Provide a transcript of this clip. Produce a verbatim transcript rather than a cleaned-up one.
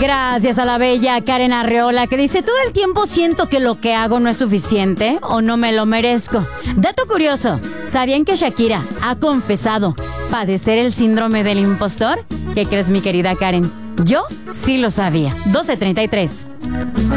Gracias a la bella Karen Arreola, que dice: todo el tiempo siento que lo que hago no es suficiente o no me lo merezco. Dato curioso, ¿sabían que Shakira ha confesado padecer el síndrome del impostor? ¿Qué crees, mi querida Karen? Yo sí lo sabía. doce treinta y tres.